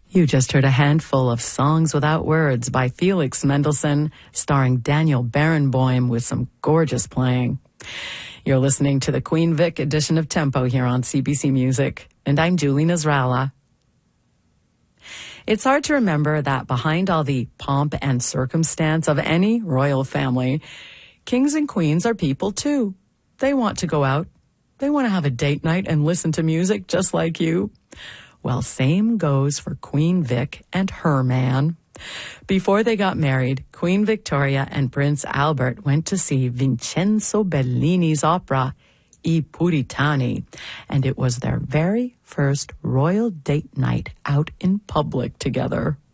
You just heard a handful of Songs Without Words by Felix Mendelssohn, starring Daniel Barenboim with some gorgeous playing. You're listening to the Queen Vic edition of Tempo here on CBC Music, and I'm Julie Nasrallah. It's hard to remember that behind all the pomp and circumstance of any royal family, kings and queens are people too. They want to go out. They want to have a date night and listen to music just like you. Well, same goes for Queen Vic and her man. Before they got married, Queen Victoria and Prince Albert went to see Vincenzo Bellini's opera, I Puritani, and it was their very first royal date night out in public together.